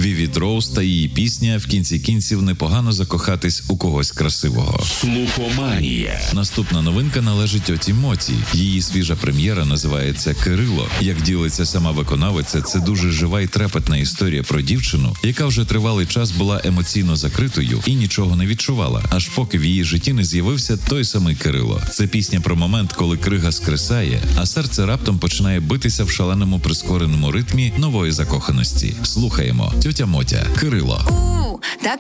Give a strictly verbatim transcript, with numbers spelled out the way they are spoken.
Вівід Роуз та її пісня «В кінці кінців непогано закохатись у когось красивого». Слухоманія. Наступна новинка належить Оті Моті. Її свіжа прем'єра називається «Кирило». Як ділиться сама виконавиця, це дуже жива і трепетна історія про дівчину, яка вже тривалий час була емоційно закритою і нічого не відчувала, аж поки в її житті не з'явився той самий Кирило. Це пісня про момент, коли крига скресає, а серце раптом починає битися в шаленому прискореному ритмі нової закоханості. Слухаємо. Тьотя Мотя. «Кирило». Так